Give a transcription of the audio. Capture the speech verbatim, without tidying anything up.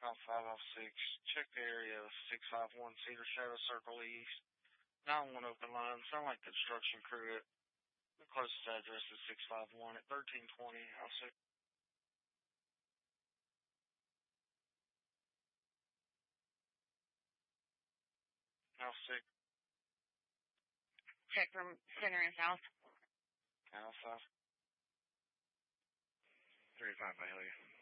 Alpha five Alpha six, check the area six five one Cedar Shadow Circle East. nine one open line, sound like construction crew. The closest address is six five one at thirteen twenty Alpha six. Alpha six. Check from center and south. Alpha five. three five, I hear you.